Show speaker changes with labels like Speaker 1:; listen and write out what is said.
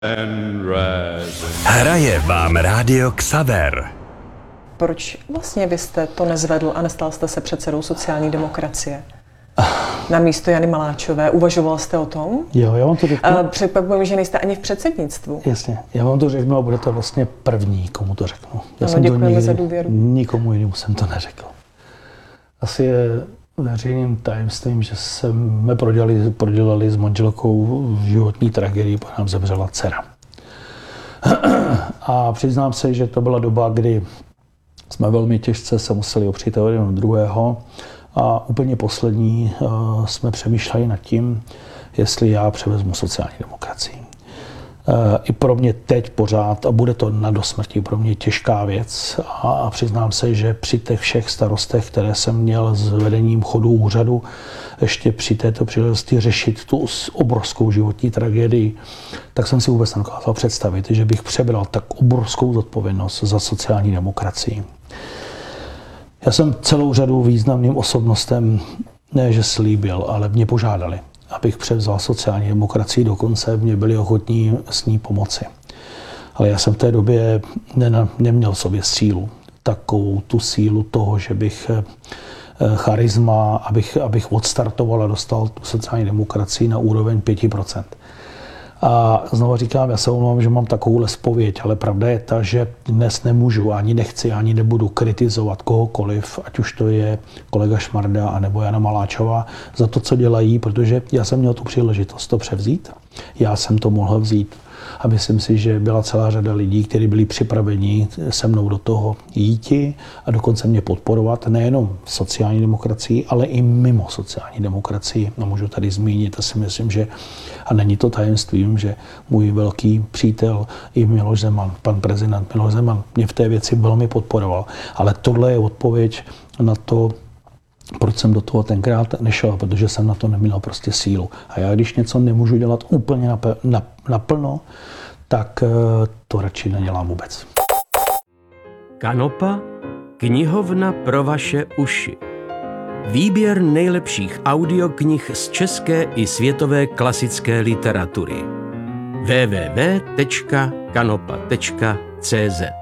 Speaker 1: Hraje vám Rádio Xaver.
Speaker 2: Proč vlastně vy jste to nezvedl a nestal jste se předsedou sociální demokracie? Na místo Jany Maláčové. Uvažoval jste o tom?
Speaker 3: Jo, já vám to řeknu.
Speaker 2: Překvapuje, že nejste ani v předsednictvu.
Speaker 3: Jasně, já vám to řeknu a budete vlastně první, komu to řeknu. Já jsem
Speaker 2: děkujeme
Speaker 3: to nikdy,
Speaker 2: za důvěru.
Speaker 3: Nikomu jinému jsem to neřekl. Asi je veřejným tajemstvím, že jsme prodělali s manželkou životní tragédii, protože nám zemřela dcera. A přiznám se, že to byla doba, kdy jsme velmi těžce se museli opřít jeden druhého. A úplně poslední jsme přemýšleli nad tím, jestli já převezmu sociální demokracii. I pro mě teď pořád, a bude to na dosmrti pro mě těžká věc, a přiznám se, že při těch všech starostech, které jsem měl s vedením chodu úřadu, ještě při této příležitosti řešit tu obrovskou životní tragédii, tak jsem si vůbec nedokázal představit, že bych přebral tak obrovskou zodpovědnost za sociální demokracii. Já jsem celou řadu významným osobnostem, ne že slíbil, ale mě požádali, abych převzal sociální demokracii, dokonce mě byli ochotní s ní pomoci. Ale já jsem v té době neměl v sobě sílu, takovou tu sílu toho, že bych charisma, abych odstartoval a dostal tu sociální demokracii na úroveň 5%. A znovu říkám, já se omlouvám, že mám takovouhle zpověď, ale pravda je ta, že dnes nemůžu, ani nechci, ani nebudu kritizovat kohokoliv, ať už to je kolega Šmarda anebo Jana Maláčová, za to, co dělají, protože já jsem měl tu příležitost to převzít. Já jsem to mohl vzít. A myslím si, že byla celá řada lidí, kteří byli připraveni se mnou do toho jíti a dokonce mě podporovat nejenom v sociální demokracii, ale i mimo sociální demokracii. No, můžu tady zmínit, a si myslím, že, a není to tajemstvím, že můj velký přítel i Miloš Zeman, pan prezident Miloš Zeman, mě v té věci velmi podporoval. Ale tohle je odpověď na to, proč jsem do toho tenkrát nešel, protože jsem na to neměl prostě sílu. A já, když něco nemůžu dělat úplně naplno, tak to radši nedělám vůbec.
Speaker 4: Kanopa, knihovna pro vaše uši. Výběr nejlepších audioknih z české i světové klasické literatury. www.kanopa.cz